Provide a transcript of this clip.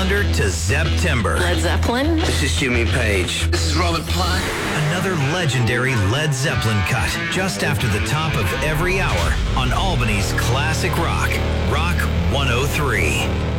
calendar to September. Led Zeppelin. This is Jimmy Page. This is Robert Plant. Another legendary Led Zeppelin cut just after the top of every hour on Albany's Classic Rock, Rock 103.